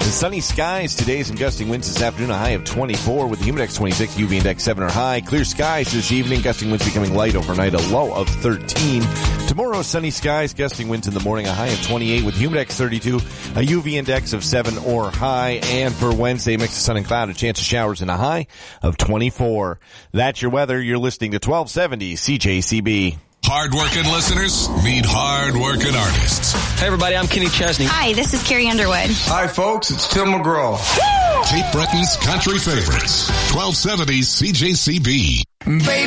Sunny skies today, some gusting winds this afternoon, a high of 24 with the humid index 26, UV index 7 or high. Clear skies this evening, gusting winds becoming light overnight, a low of 13. Tomorrow, sunny skies, gusting winds in the morning, a high of 28 with humid index 32, a UV index of 7 or high. And for Wednesday, mix of sun and cloud, a chance of showers and a high of 24. That's your weather. You're listening to 1270 CJCB. Hard-working listeners meet hard-working artists. Hey, everybody, I'm Kenny Chesney. Hi, this is Carrie Underwood. Hi, folks, it's Tim McGraw. Cape Breton's country favorites. 1270 CJCB. Baby.